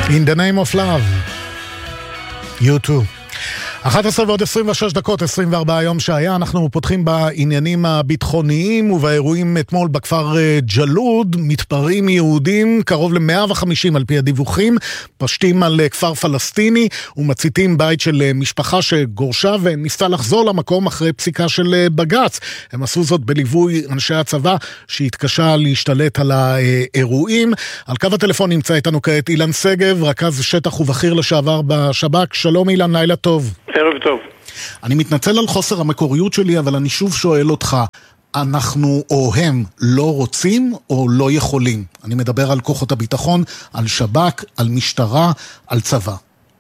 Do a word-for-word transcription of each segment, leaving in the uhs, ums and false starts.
In the name of love. You too. אחת עשרה ועוד עשרים ושש דקות, עשרים וארבע יום שהיה, אנחנו פותחים בעניינים הביטחוניים ובאירועים אתמול בכפר ג'לוד, מתפרעים יהודים, קרוב ל-מאה וחמישים על פי הדיווחים, פשטים על כפר פלסטיני ומציתים בית של משפחה שגורשה וניסתה לחזור למקום אחרי פסיקה של בג"ץ. הם עשו זאת בליווי אנשי הצבא שהתקשה להשתלט על האירועים. על קו הטלפון נמצא איתנו כעת אילן סגב, רכז שטח ובכיר לשעבר בשב"כ. שלום אילן, לילה טוב. ערב טוב. אני מתנצל על חוסר המקוריות שלי, אבל אני שוב שואל אותך, אנחנו או הם לא רוצים או לא יכולים? אני מדבר על כוחות הביטחון, על שב"כ, על משטרה, על צבא.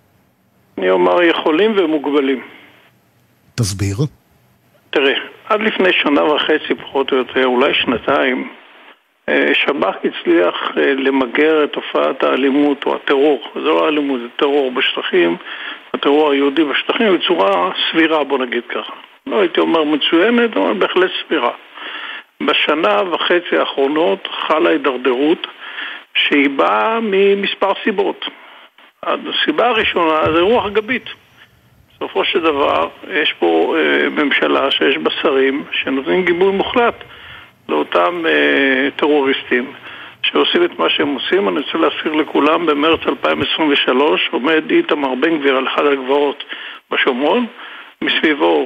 אני אומר יכולים ומוגבלים. תסביר. תראה, עד לפני שנה וחצי פחות או יותר, אולי שנתיים, שב"כ הצליח למגר את תופעת האלימות או הטרור. זה לא האלימות, זה טרור בשטחים, הטרור היהודי בשטחים בצורה סבירה, בוא נגיד ככה. לא הייתי אומר מצוינת, אבל בהחלט סבירה. בשנה וחצי האחרונות חלה הידרדרות שהיא באה ממספר סיבות. הסיבה הראשונה זה רוח גבית. בסופו של דבר יש פה אה, ממשלה שיש בה שרים שנותנים גיבוי מוחלט לאותם אה, טרוריסטים שעושים את מה שהם עושים. אני רוצה להזכיר לכולם, במרץ אלפיים עשרים ושלוש עומד איתמר בן גביר על אחד הגבעות בשומרון, מסביבו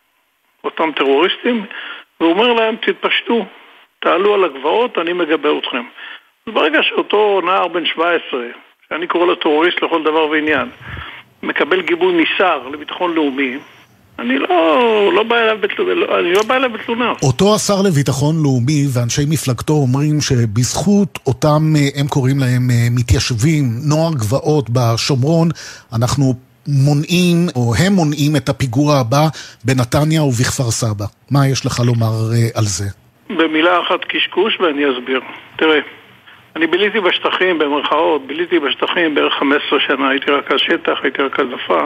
אותם טרוריסטים, והוא אומר להם, תתפשטו, תעלו על הגבעות, אני מגבה אתכם. ברגע שאותו נער בן שבע עשרה, שאני קורא לו טרוריסט לכל דבר ועניין, מקבל גיבוי ניסר לביטחון לאומי, אני לא, לא בא אליו בתלונה, אני לא בא אליו בתלונה. אותו השר לביטחון לאומי ואנשי מפלגתו אומרים שבזכות אותם, הם קוראים להם מתיישבים, נוער גבעות בשומרון, אנחנו מונעים, או הם מונעים את הפיגוע הבא בנתניה ובכפר סבא. מה יש לך לומר על זה? במילה אחת קשקוש ואני אסביר. תראה, אני ביליתי בשטחים, במרכאות, ביליתי בשטחים בערך חמש עשרה שנה, הייתי רכז שטח, הייתי רכז דפה.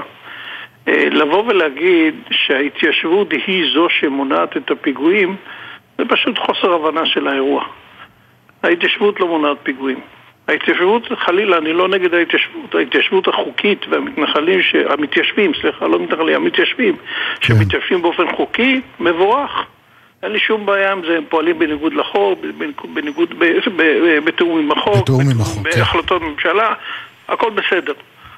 לבוא ולהגיד שההתיישבות היא זו שמונעת את הפיגועים, זה פשוט חוסר הבנה של האירוע. ההתיישבות לא מונעת פיגועים. ההתיישבות, חלילה, אני לא נגד ההתיישבות, ההתיישבות החוקית והמתנחלים, המתיישבים, סליחה, לא מתנחלים, המתיישבים, שמתיישבים באופן חוקי, מבורך. אין לי שום בעיה עם זה, הם פועלים בניגוד לחוק, בניגוד, בתאום עם החוק, בהחלטות ממשלה, הכל בסדר.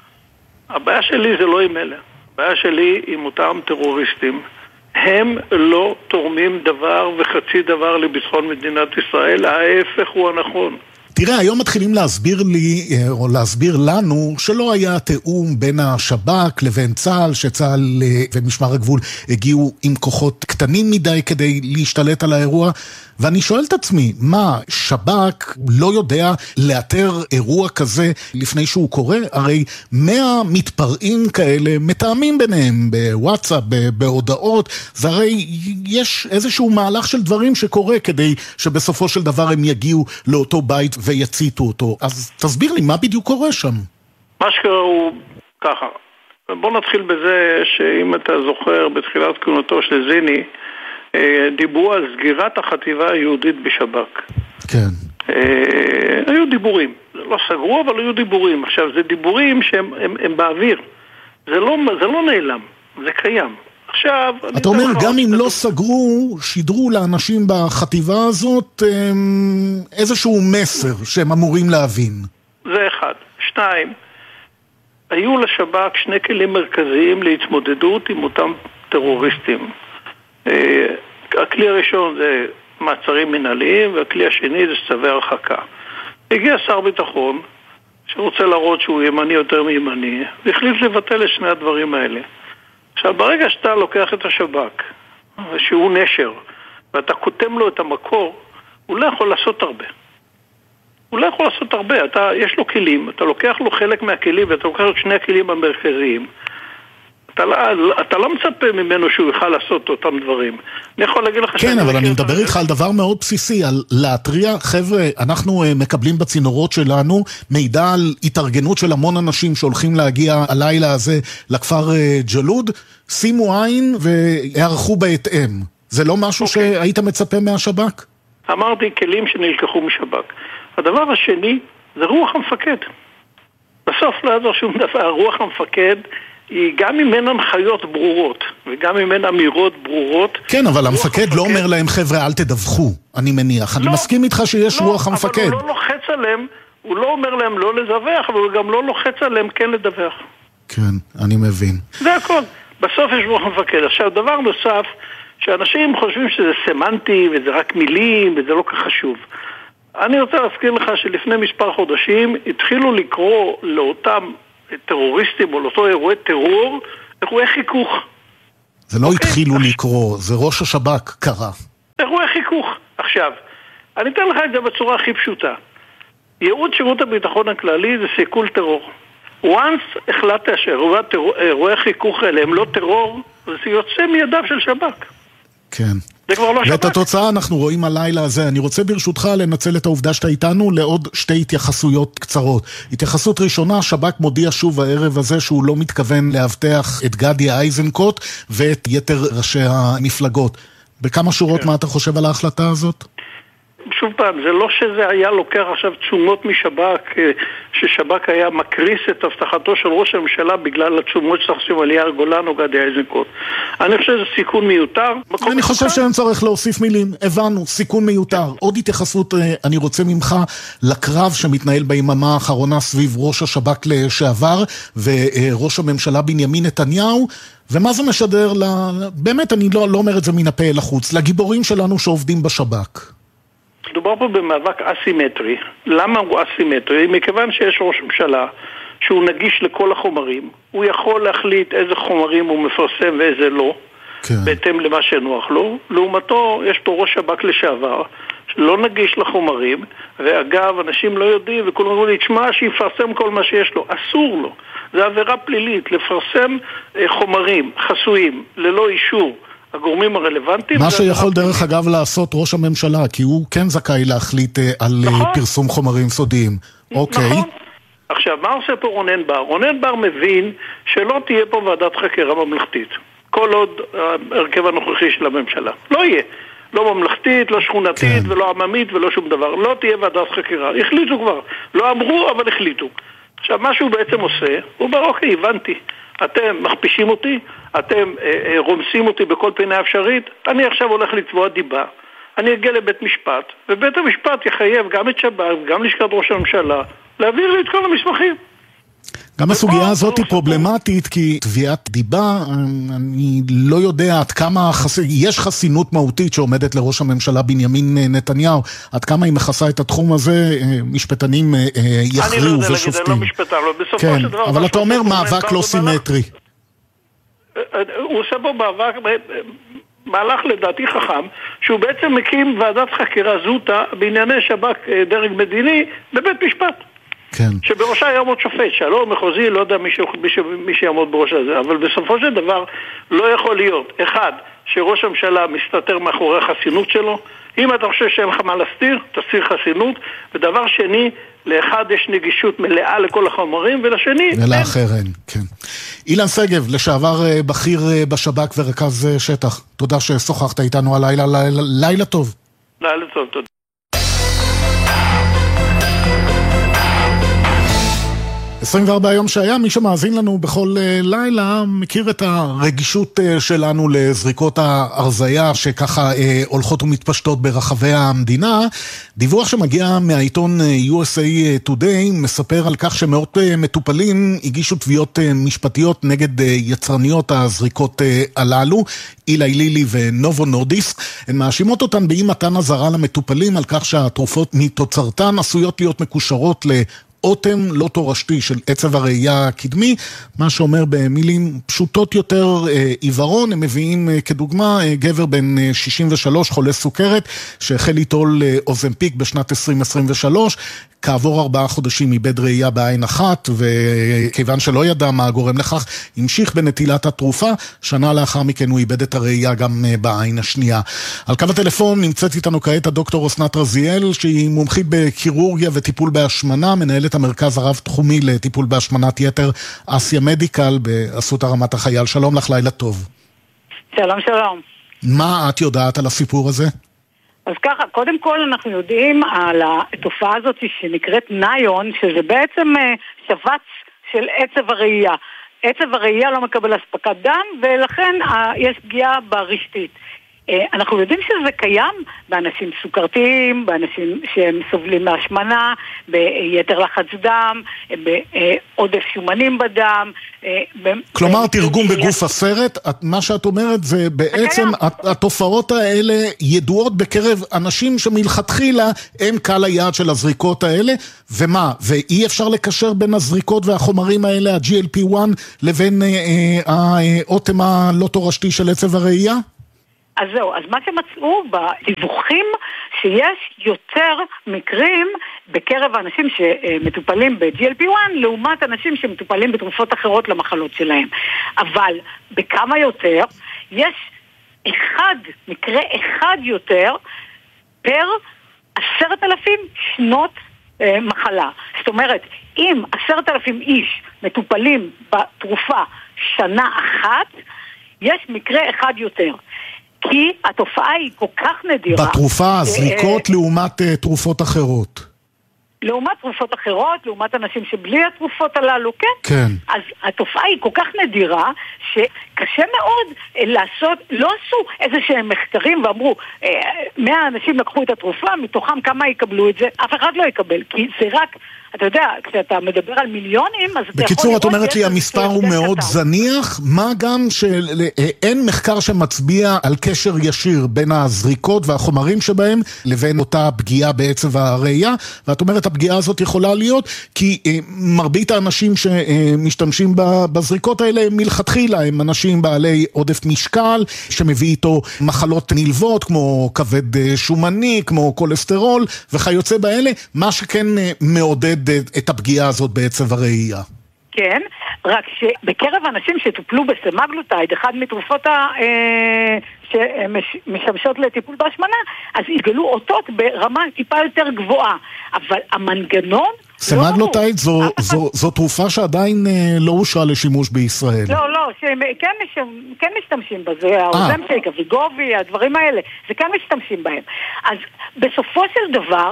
הבעיה שלי זה לא עם אלה. הבעיה שלי עם אותם טרוריסטים. הם לא תורמים דבר וחצי דבר לביטחון מדינת ישראל, ההפך הוא הנכון. תראה, היום מתחילים להסביר לי, או להסביר לנו, שלא היה תאום בין השב"כ לבין צה"ל, שצה"ל ומשמר הגבול הגיעו עם כוחות קטנים מדי כדי להשתלט על האירוע, ואני שואל את עצמי, מה, שב"כ לא יודע לאתר אירוע כזה לפני שהוא קורה? הרי מאה מתפרעים כאלה מתאמים ביניהם בוואטסאפ, בהודעות, זה הרי יש איזשהו מהלך של דברים שקורה כדי שבסופו של דבר הם יגיעו לאותו בית ויציתו אותו. אז תסביר לי, מה בדיוק קורה שם? מה שקרה הוא ככה. בוא נתחיל בזה שאם אתה זוכר בתחילת כהונתו של זיני, דיברו על סגירת החטיבה היהודית בשב"כ. כן. היו דיבורים. לא סגרו, אבל היו דיבורים. עכשיו, זה דיבורים שהם הם, הם באוויר. זה לא, זה לא נעלם. זה קיים. עכשיו... אתה אומר, גם אם לא סגרו, שידרו לאנשים בחטיבה הזאת איזשהו מסר שהם אמורים להבין. זה אחד. שתיים, היו לשב"כ שני כלים מרכזיים להתמודדות עם אותם טרוריסטים. הכלי הראשון זה מעצרים מנהליים, והכלי השני זה צווי הרחקה. הגיע שר ביטחון שרוצה להראות שהוא ימני יותר מימני, והחליט לבטל את שני הדברים האלה. עכשיו, ברגע שאתה לוקח את השב"כ, שהוא נשר, ואתה כותם לו את המקור, הוא לא יכול לעשות הרבה. הוא לא יכול לעשות הרבה. אתה, יש לו כלים, אתה לוקח לו חלק מהכלים, ואתה לוקח לו שני הכלים המרכזיים. אתה לא, אתה לא מצפה ממנו שהוא יוכל לעשות אותם דברים. אני יכול להגיד לך... כן, אבל אני מדבר איתך על דבר מאוד בסיסי, על להטריע, חבר'ה, אנחנו מקבלים בצינורות שלנו מידע על התארגנות של המון אנשים שהולכים להגיע הלילה הזה לכפר ג'לוד, שימו עין והערכו בהתאם. זה לא משהו שהיית מצפה מהשב"כ? אמרתי כלים שנלקחו משב"כ. הדבר השני זה רוח המפקד. בסוף בסוף לא יעזור שום דבר. רוח המפקד היא גם אם אין הנחיות ברורות, וגם אם אין אמירות ברורות. כן, אבל המפקד לא אומר להם, חבר'ה, אל תדווחו, אני מניח. אני מסכים איתך שיש רוח המפקד. אבל הוא לא לוחץ עליהם, הוא לא אומר להם לא לדווח, אבל הוא גם לא לוחץ עליהם כן לדווח. כן, אני מבין. זה הכל. בסוף יש רוח המפקד. עכשיו, דבר נוסף, שאנשים חושבים שזה סמנטי, וזה רק מילים, וזה לא כך חשוב. אני רוצה להזכיר לך שלפני מספר חודשים התחילו לקרוא לאותם טרוריסטים או לאותו אירועי טרור, אירועי חיכוך. זה לא התחילו לקרוא, זה ראש השב"כ קרא. אירועי חיכוך. עכשיו, אני אתן לך את זה בצורה הכי פשוטה. ייעוד שירות הביטחון הכללי זה סיכול טרור. once החלטת שאירועי חיכוך האלה הם לא טרור, זה יוצא מידיו של שב"כ. כן. זה כבר לא שב"כ. ואת התוצאה אנחנו רואים הלילה הזה. אני רוצה ברשותך לנצל את העובדה שאתה איתנו לעוד שתי התייחסויות קצרות. התייחסות ראשונה, שב"כ מודיע שוב הערב הזה שהוא לא מתכוון להבטח את גדי איזנקוט ואת יתר ראשי המפלגות. בכמה שורות כן. מה אתה חושב על ההחלטה הזאת? שוב פעם, זה לא שזה היה לוקח עכשיו תשומות משב"כ, ששב"כ היה מקריס את הבטחתו של ראש הממשלה בגלל התשומות שתחסים על יאיר גולן או גדי איזנקוט. אני חושב שזה סיכון מיותר. אני חושב שאין צורך להוסיף מילים. הבנו, סיכון מיותר. עוד התייחסות אני רוצה ממך לקרב שמתנהל ביממה האחרונה סביב ראש השב"כ לשעבר וראש הממשלה בנימין נתניהו, ומה זה משדר ל... באמת, אני לא, לא אומר את זה מן הפה אל החוץ, לגיבורים שלנו שעובדים בשב"כ. מדובר פה במאבק אסימטרי. למה הוא אסימטרי? מכיוון שיש ראש ממשלה שהוא נגיש לכל החומרים, הוא יכול להחליט איזה חומרים הוא מפרסם ואיזה לא, כן. בהתאם למה שנוח לו. לעומתו, יש פה ראש שב"כ לשעבר, שלא נגיש לחומרים, ואגב, אנשים לא יודעים, וכולם אומרים לי, תשמע, שיפרסם כל מה שיש לו. אסור לו. זה עבירה פלילית, לפרסם אה, חומרים חסויים, ללא אישור. הגורמים הרלוונטיים. מה שיכול דרך אגב לעשות ראש הממשלה, כי הוא כן זכאי להחליט על נכון. פרסום חומרים סודיים. אוקיי. נכון. עכשיו, מה עושה פה רונן בר? רונן בר מבין שלא תהיה פה ועדת חקירה ממלכתית. כל עוד הרכב הנוכחי של הממשלה. לא יהיה. לא ממלכתית, לא שכונתית, כן. ולא עממית, ולא שום דבר. לא תהיה ועדת חקירה. החליטו כבר. לא אמרו, אבל החליטו. עכשיו, מה שהוא בעצם עושה, הוא אומר, אוקיי, הבנתי. אתם מכפישים אותי, אתם אה, אה, רומסים אותי בכל פינה אפשרית, אני עכשיו הולך לתבוע דיבה, אני אגיע לבית משפט, ובית המשפט יחייב גם את שב"כ, גם לשכת ראש הממשלה, להעביר לי את כל המסמכים. גם הסוגיה הזאת היא פרובלמטית, כי תביעת דיבה, אני לא יודע עד כמה, יש חסינות מהותית שעומדת לראש הממשלה בנימין נתניהו, עד כמה היא מכסה את התחום הזה, משפטנים יכריעו ושופטים. אני לא משפטן, אבל בסופו כן, של דבר... אבל אתה אומר מאבק לא סימטרי. הוא עושה פה מאבק, מהלך לדעתי חכם, שהוא בעצם מקים ועדת חקירה זוטה בענייני שב"כ דרג מדיני בבית משפט. כן. שבראשה יעמוד שופט, שלום, מחוזי, לא יודע מי, ש... מי, ש... מי שיעמוד בראשה הזה, אבל בסופו של דבר לא יכול להיות, אחד, שראש הממשלה מסתתר מאחורי החסינות שלו, אם אתה חושב שאין לך מה להסתיר, תסתיר חסינות, ודבר שני, לאחד יש נגישות מלאה לכל החומרים, ולשני... ולאחר אין, כן. אילן סגב, לשעבר בכיר בשב"כ ורכז שטח, תודה ששוחחת איתנו הלילה, לילה, לילה טוב. לילה טוב, תודה. עשרים וארבעה יום שהיה, מי שמאזין לנו בכל לילה מכיר את הרגישות שלנו לזריקות ההרזיה שככה הולכות ומתפשטות ברחבי המדינה. דיווח שמגיע מהעיתון יו אס איי Today מספר על כך שמאות מטופלים הגישו תביעות משפטיות נגד יצרניות הזריקות הללו, אילי לילי ונובו נורדיסק. הן מאשימות אותן באי מתן הזרה למטופלים על כך שהתרופות מתוצרתן עשויות להיות מקושרות ל... אוטם לא תורשתי של עצב הראייה הקדמי, מה שאומר במילים פשוטות יותר עיוורון. הם מביאים כדוגמה גבר בן שישים ושלוש, חולה סוכרת, שהחל ליטול אוזמפיק בשנת עשרים עשרים ושלוש, כעבור ארבעה חודשים איבד ראייה בעין אחת, וכיוון שלא ידע מה גורם לכך, המשיך בנטילת התרופה, שנה לאחר מכן הוא איבד את הראייה גם בעין השנייה. על קו הטלפון נמצאת איתנו כעת הדוקטור אסנת רזיאל, שהיא מומחית בקירורגיה וטיפול בהשמנה, מנהלת המרכז הרב-תחומי לטיפול בהשמנת יתר אסיה מדיקל באסותא רמת החייל. שלום לך, לילה טוב. שלום, שלום. מה את יודעת על הסיפור הזה? אז ככה, קודם כל אנחנו יודעים על התופעה הזאת שנקראת ניון, שזה בעצם שבץ של עצב הראייה. עצב הראייה לא מקבל הספקת דם, ולכן יש פגיעה ברשתית. אנחנו יודעים שזה קיים באנשים סוכרתיים, באנשים שהם סובלים מהשמנה, ביתר לחץ דם, בעודף שומנים בדם. כלומר, תרגום בגוף הסרט, מה שאת אומרת זה בעצם התופעות האלה ידועות בקרב אנשים שמלכתחילה הם קהל היעד של הזריקות האלה, ומה? ואי אפשר לקשר בין הזריקות והחומרים האלה, ה-ג'י אל פי אחת, לבין האוטם הלא תורשתי של עצב הראייה? אז זהו, אז מה שמצאו בדיווחים שיש יותר מקרים בקרב האנשים שמטופלים ב-ג'י אל פי אחת לעומת אנשים שמטופלים בתרופות אחרות למחלות שלהם. אבל בכמה יותר יש אחד, מקרה אחד יותר פר עשרת אלפים שנות אה, מחלה. זאת אומרת, אם עשרת אלפים איש מטופלים בתרופה שנה אחת, יש מקרה אחד יותר. כי התופעה היא כל כך נדירה. בתרופה, הזריקות לעומת תרופות אחרות. לעומת תרופות אחרות, לעומת אנשים שבלי התרופות הללו, כן? כן. אז התופעה היא כל כך נדירה, שקשה מאוד לעשות, לא עשו איזה שהם מחקרים ואמרו, מאה אנשים לקחו את התרופה, מתוכם כמה יקבלו את זה, אף אחד לא יקבל, כי זה רק, אתה יודע, כשאתה מדבר על מיליונים, אז אתה בקיצור, יכול... את אומרת לי, המספר הוא מאוד זניח, מה גם שאין מחקר שמצביע על קשר ישיר בין הזריקות והחומרים שבהם, לבין אותה פגיעה בעצב הראייה, ואת אומרת, הפגיעה הזאת יכולה להיות, כי מרבית האנשים שמשתמשים בזריקות האלה, מלכתחילה הם אנשים בעלי עודף משקל, שמביא איתו מחלות נלוות, כמו כבד שומני, כמו קולסטרול, וכיוצא באלה, מה שכן מעודד את הפגיעה הזאת בעצב הראייה. כן, רק שבקרב אנשים שטופלו בסמגלוטייד, אחד מתרופות שמשמשות לטיפול בהשמנה, אז יגלו אותות ברמה טיפה יותר גבוהה. אבל המנגנון... סמגלוטייד זו, זו, זו תרופה שעדיין לא אושרה לשימוש בישראל. לא, לא, שכן כן משתמשים בזה, האוזמצ'יק, הוויגובי, הדברים האלה, זה כן משתמשים בהם. אז בסופו של דבר,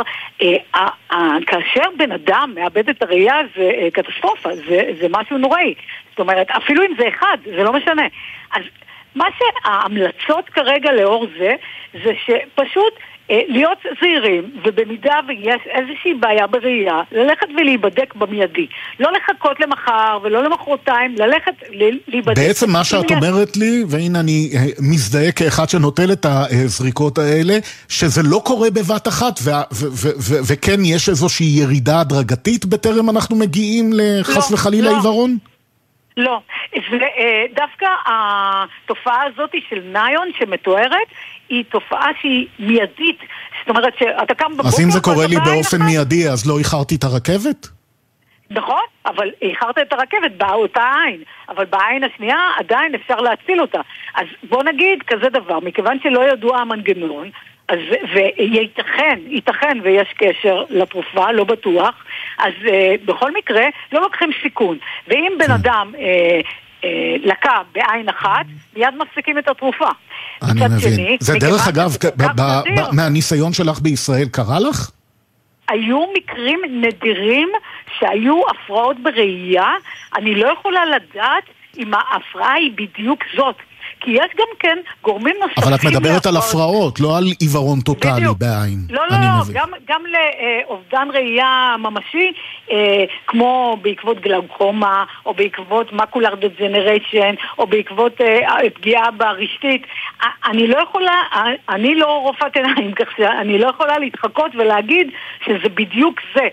כאשר בן אדם מאבד את הראייה, זה קטסטרופה, זה, זה משהו נוראי. זאת אומרת, אפילו אם זה אחד, זה לא משנה. אז מה שההמלצות כרגע לאור זה, זה שפשוט להיות זהירים, ובמידה ויש איזושהי בעיה בראייה, ללכת ולהיבדק במיידי. לא לחכות למחר ולא למחרתיים, ללכת להיבדק. בעצם מה שאת אומרת לי, והנה אני מזדהה כאחד שנוטל את הזריקות האלה, שזה לא קורה בבת אחת, וכן יש איזושהי ירידה הדרגתית בטרם אנחנו מגיעים לחס וחלילה עיוורון? לא, דווקא התופעה הזאת של ניון שמתוארת היא תופעה שהיא מיידית, זאת אומרת שאתה קם בבוקר... אז אם זה קורה לי באופן מיידי, אז לא איחרתי את הרכבת? נכון, אבל איחרת את הרכבת באותה עין, אבל בעין השנייה עדיין אפשר להציל אותה. אז בוא נגיד כזה דבר, מכיוון שלא ידוע המנגנון, אז, וייתכן, ייתכן ויש קשר לתרופה, לא בטוח, אז אה, בכל מקרה לא לוקחים סיכון. ואם בן אדם אה, אה, לקה בעין אחת, מיד מפסיקים את התרופה. אני מבין. שני, זה דרך אגב, מהניסיון שלך בישראל קרה לך? היו מקרים נדירים שהיו הפרעות בראייה, אני לא יכולה לדעת אם ההפרעה היא בדיוק זאת. כי יש גם כן גורמים נוספים... אבל את מדברת על הפרעות, לא על עיוורון טוטלי בעין. לא, לא, לא, גם, גם לאובדן ראייה ממשי, אה, כמו בעקבות גלאוקומה, או בעקבות מקולר דג'נריישן, או בעקבות אה, פגיעה ברשתית. אני לא יכולה, אני לא רופאת עיניים, כך שאני לא יכולה להתחקות ולהגיד שזה בדיוק זה,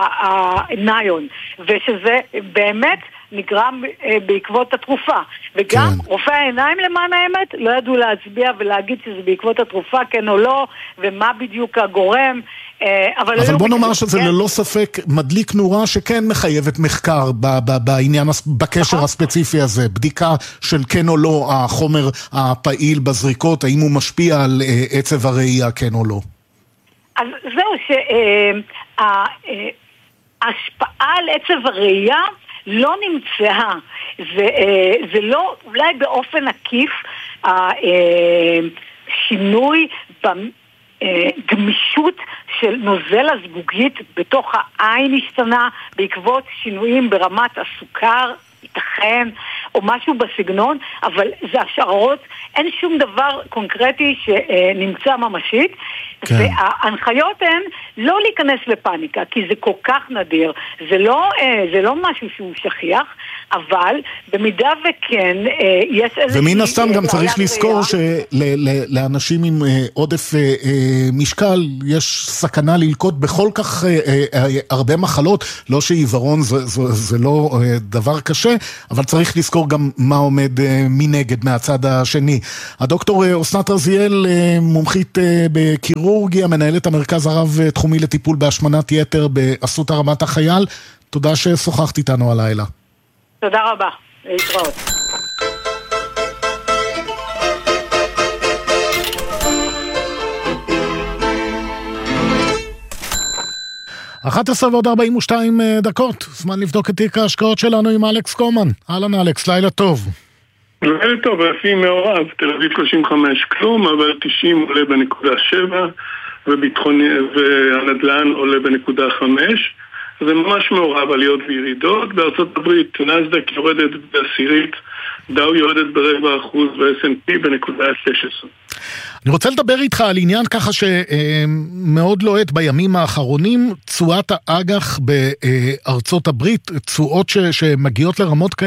הניון, ושזה באמת... נגרם אה, בעקבות התרופה. וגם כן. רופאי העיניים למען האמת לא ידעו להצביע ולהגיד שזה בעקבות התרופה, כן או לא, ומה בדיוק הגורם. אה, אבל אבל בוא נאמר בקשר, שזה כן. ללא ספק מדליק נורה שכן מחייבת מחקר ב- ב- בעניין, בקשר הספציפי הזה. בדיקה של כן או לא החומר הפעיל בזריקות, האם הוא משפיע על אה, עצב הראייה, כן או לא. אז זהו שההשפעה על עצב הראייה לא נמצאה, זה, זה לא, אולי באופן עקיף, השינוי בגמישות של נוזל הזגוגית בתוך העין השתנה בעקבות שינויים ברמת הסוכר, ייתכן, או משהו בסגנון, אבל זה השערות, אין שום דבר קונקרטי שנמצא ממשית, כן. וההנחיות הן לא להיכנס לפאניקה, כי זה כל כך נדיר, זה לא, זה לא משהו שהוא שכיח, אבל במידה וכן, יש איזה... ומן הסתם גם צריך לזכור שלאנשים עם עודף משקל, יש סכנה ללקות בכל כך הרבה מחלות, לא שעיוורון זה, זה, זה לא דבר קשה, אבל צריך לזכור גם מה עומד מנגד מהצד השני. הדוקטור אסנת רזיאל, מומחית בקירורגיה, מנהלת המרכז הרב תחומי לטיפול בהשמנת יתר באסותא רמת החייל, תודה ששוחחת איתנו הלילה. תודה רבה, להתראות. אחת עשרה ועוד ארבעים ושתיים דקות, זמן לבדוק את תיק ההשקעות שלנו עם אלכס קומן. אהלן אלכס, לילה טוב. לילה טוב, לפי מעורב, תל אביב שלושים וחמש כלום, אבל תשעים עולה בנקודה שבע, וביטחוני, והנדלן עולה בנקודה חמש. זה ממש מעורב עליות וירידות. בארצות הברית נסדק יורדת בעשירית, דאו יורדת ברבע אחוז, ו-אס אנד פי בנקודה שש עשרה. אני רוצה לדבר איתך על עניין ככה שמאוד לוהט בימים האחרונים, תשואת האג"ח בארצות הברית, תשואות שמגיעות לרמות כאלה,